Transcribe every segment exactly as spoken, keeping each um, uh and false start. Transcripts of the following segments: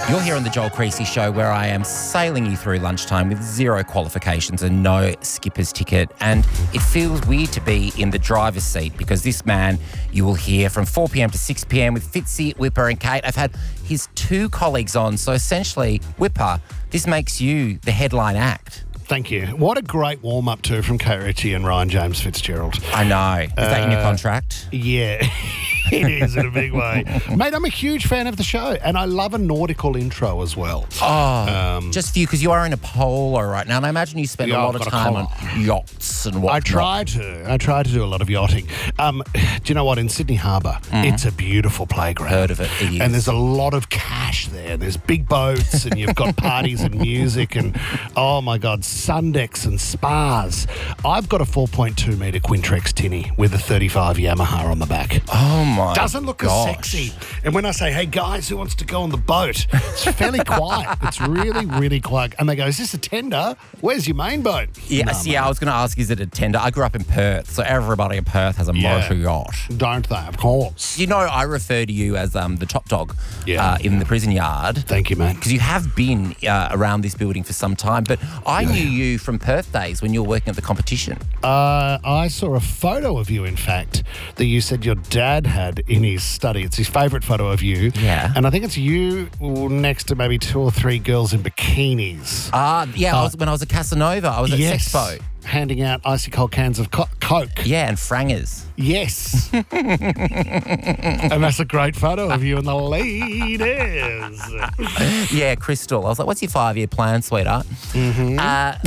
You're here on the Joel Creasy Show, where I am sailing you through lunchtime with zero qualifications and no skipper's ticket. And it feels weird to be in the driver's seat because this man you will hear from four p.m. to six p.m. with Fitzy, Whipper and Kate. I've had his two colleagues on, so essentially, Whipper, this makes you the headline act. Thank you. What a great warm-up too from Kate Ritchie and Ryan James Fitzgerald. I know. Is that in your Uh, contract? Yeah, it is in a big way. Mate, I'm a huge fan of the show and I love a nautical intro as well. Oh, just for you, because you are in a polo right now, and I imagine you spend Yeah, a lot I've of got a time collar. on yachts and whatnot. I try to. I try to do a lot of yachting. Um, do you know what? In Sydney Harbour, it's a beautiful playground. Heard of it. It is. And there's a lot of cash there. There's big boats and you've got parties and music and, oh my God, sun decks and spas. I've got a four point two metre Quintrex tinny with a thirty-five Yamaha on the back. Oh my Doesn't look gosh. as sexy. And when I say, hey guys, who wants to go on the boat? It's fairly quiet. It's really, really quiet. And they go, is this a tender? Where's your main boat? Yes, No, yeah, I was going to ask, is it a tender? I grew up in Perth, so everybody in Perth has a Yeah. motor yacht. Don't they? Of course. You know, I refer to you as um, the top dog Yeah. uh, in the prison yard. Thank you, mate. Because you have been uh, around this building for some time, but I knew you from Perth days when you were working at the competition. Uh, I saw a photo of you, in fact, that you said your dad had in his study. It's his favourite photo of you. Yeah. And I think it's you next to maybe two or three girls in bikinis. Ah, yeah, I Uh, was, when I was at Casanova, I was at yes. Sexpo. Handing out icy cold cans of co- Coke. Yeah, and Frangers. Yes. And that's a great photo of you and the ladies. Yeah, Crystal. I was like, what's your five-year plan, sweetheart? Mm-hmm.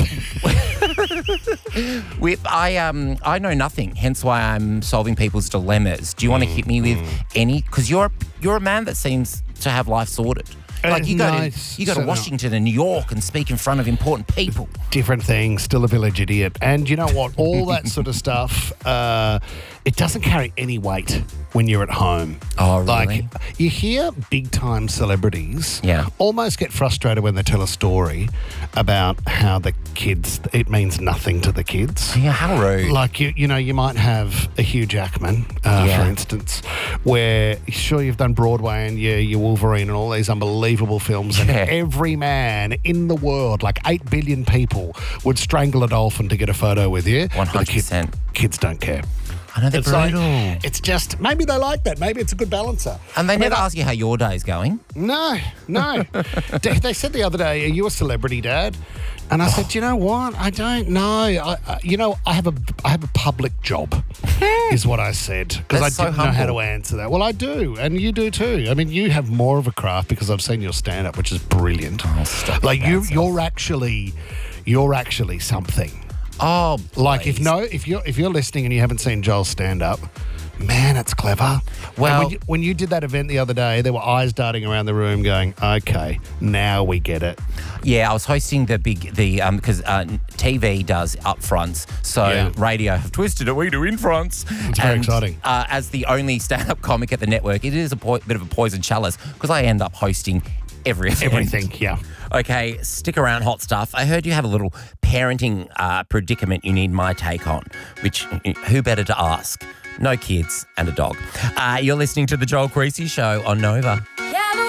Uh, with, I, um, I know nothing, hence why I'm solving people's dilemmas. Do you want to hit me with any? Because you're, you're a man that seems to have life sorted. Like you go nice. to you go to So- Washington and New York and speak in front of important people. Different things, still a village idiot. And you know what? All that sort of stuff, uh, it doesn't carry any weight when you're at home. Oh, really? Like, you hear big-time celebrities Yeah. almost get frustrated when they tell a story about how the kids, it means nothing to the kids. Yeah, how rude. Like, you you know, you might have a Hugh Jackman, uh, Yeah. for instance, where, sure, you've done Broadway and your, your Wolverine and all these unbelievable films, and Yeah. every man in the world, like eight billion people, would strangle a dolphin to get a photo with you. one But the hundred kid- percent. Kids don't care. I know they're It's like, brutal. it's just, maybe they like that. Maybe it's a good balancer. And they I mean, never I- ask you how your day's going. No, no. they, they said the other day, are you a celebrity, Dad? And I said, you know what? I don't know. I, I, you know, I have a, I have a public job, is what I said. Because I That's so didn't know how humble. to answer that. Well, I do. And you do too. I mean, you have more of a craft because I've seen your stand-up, which is brilliant. Oh, stop like, it, you, that's you're actually, you're actually something. Oh, Like, if please. no, if you're, if you're listening and you haven't seen Joel's stand-up, man, it's clever. And Well- when you, when you did that event the other day, there were eyes darting around the room going, okay, now we get it. Yeah, I was hosting the big, the, um, because uh, T V does upfronts, so Yeah. radio have twisted it, we do infronts. It's very And, exciting. Uh, as the only stand-up comic at the network, it is a po- bit of a poison chalice because I end up hosting every event. Everything, yeah. Okay, stick around, hot stuff. I heard you have a little parenting uh, predicament you need my take on, which who better to ask? No kids and a dog. Uh, you're listening to The Joel Creasy Show on Nova.